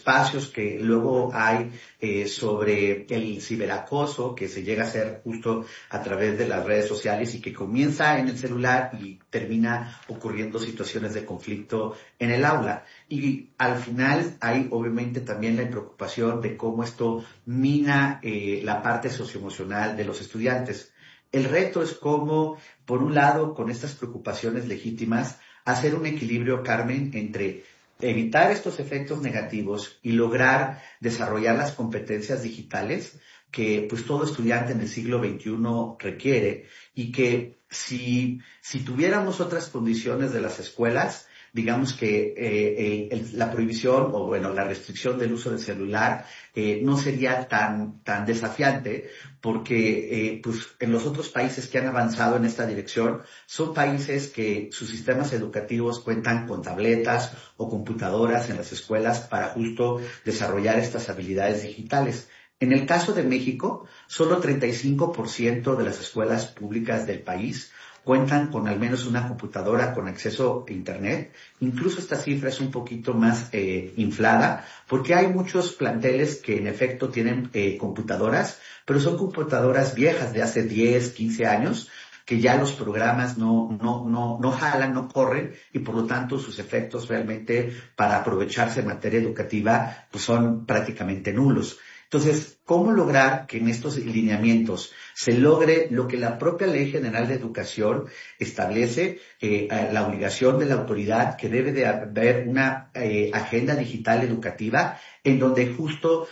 espacios que luego hay sobre el ciberacoso que se llega a hacer justo a través de las redes sociales y que comienza en el celular y termina ocurriendo situaciones de conflicto en el aula. Y al final hay obviamente también la preocupación de cómo esto mina la parte socioemocional de los estudiantes. El reto es cómo, por un lado, con estas preocupaciones legítimas, hacer un equilibrio, Carmen, entre evitar estos efectos negativos y lograr desarrollar las competencias digitales que pues todo estudiante en el siglo XXI requiere y que si tuviéramos otras condiciones de las escuelas, digamos que la prohibición o bueno, la restricción del uso del celular no sería tan desafiante porque pues en los otros países que han avanzado en esta dirección son países que sus sistemas educativos cuentan con tabletas o computadoras en las escuelas para justo desarrollar estas habilidades digitales. En el caso de México, solo 35% de las escuelas públicas del país cuentan con al menos una computadora con acceso a Internet. Incluso esta cifra es un poquito más inflada, porque hay muchos planteles que en efecto tienen computadoras, pero son computadoras viejas de hace 10, 15 años, que ya los programas no jalan, no corren, y por lo tanto sus efectos realmente para aprovecharse en materia educativa pues son prácticamente nulos. Entonces, ¿cómo lograr que en estos lineamientos se logre lo que la propia Ley General de Educación establece, la obligación de la autoridad que debe de haber una agenda digital educativa en donde justo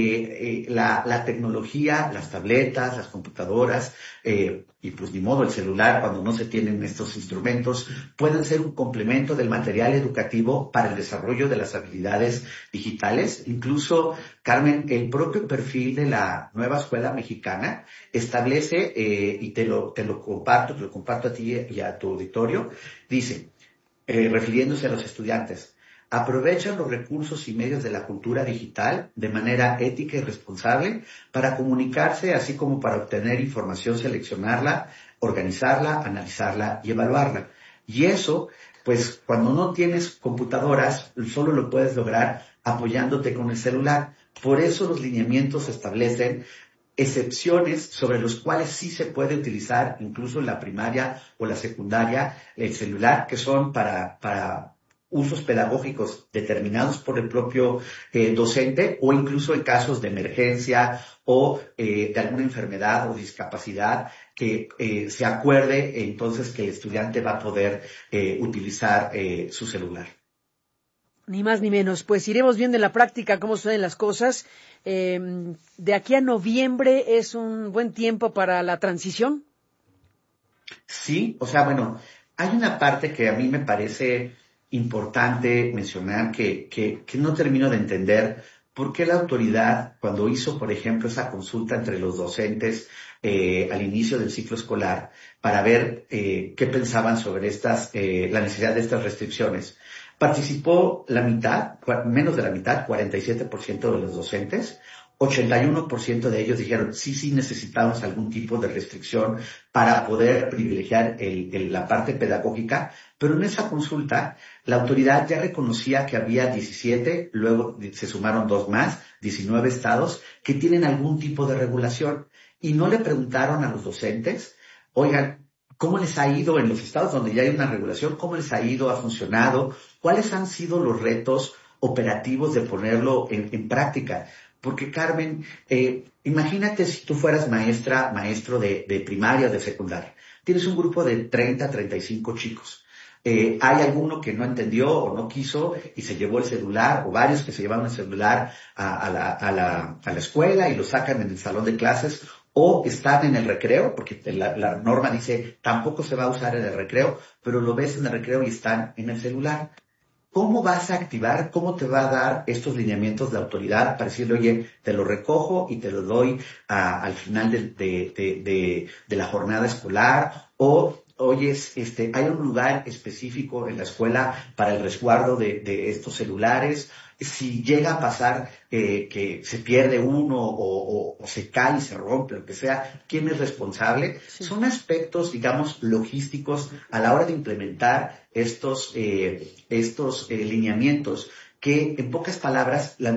la tecnología, las tabletas, las computadoras y pues ni modo el celular cuando no se tienen estos instrumentos pueden ser un complemento del material educativo para el desarrollo de las habilidades digitales. Incluso, Carmen, el propio perfil de la nueva escuela mexicana establece, y te lo comparto a ti y a tu auditorio, dice, refiriéndose a los estudiantes: aprovechan los recursos y medios de la cultura digital de manera ética y responsable para comunicarse, así como para obtener información, seleccionarla, organizarla, analizarla y evaluarla. Y eso, pues, cuando no tienes computadoras, solo lo puedes lograr apoyándote con el celular. Por eso los lineamientos establecen excepciones sobre los cuales sí se puede utilizar, incluso en la primaria o la secundaria, el celular, que son para usos pedagógicos determinados por el propio docente, o incluso en casos de emergencia o de alguna enfermedad o discapacidad que se acuerde entonces que el estudiante va a poder utilizar su celular. Ni más ni menos. Pues iremos viendo en la práctica cómo suceden las cosas. De aquí a noviembre es un buen tiempo para la transición. Sí, o sea, bueno, hay una parte que a mí me parece importante mencionar que no termino de entender por qué la autoridad, cuando hizo, por ejemplo, esa consulta entre los docentes al inicio del ciclo escolar para ver qué pensaban sobre la necesidad de estas restricciones, participó la mitad, menos de la mitad, 47% de los docentes. 81% de ellos dijeron sí necesitamos algún tipo de restricción para poder privilegiar la parte pedagógica, pero en esa consulta la autoridad ya reconocía que había 17, luego se sumaron 2 más, 19 estados que tienen algún tipo de regulación, y no le preguntaron a los docentes, oigan, ¿cómo les ha ido en los estados donde ya hay una regulación? ¿Cómo les ha ido? ¿Ha funcionado? ¿Cuáles han sido los retos operativos de ponerlo en práctica? Porque, Carmen, imagínate si tú fueras maestro de primaria o de secundaria. Tienes un grupo de 30, 35 chicos. Hay alguno que no entendió o no quiso y se llevó el celular, o varios que se llevaron el celular a la escuela y lo sacan en el salón de clases, o están en el recreo, porque la norma dice tampoco se va a usar en el recreo, pero lo ves en el recreo y están en el celular. ¿Cómo vas a activar, cómo te va a dar estos lineamientos de autoridad para decirle, oye, te lo recojo y te lo doy al final de la jornada escolar? O, oye, hay un lugar específico en la escuela para el resguardo de estos celulares. Si llega a pasar que se pierde uno o se cae y se rompe, lo que sea, ¿quién es responsable? Sí. Son aspectos, digamos, logísticos a la hora de implementar estos lineamientos que, en pocas palabras, la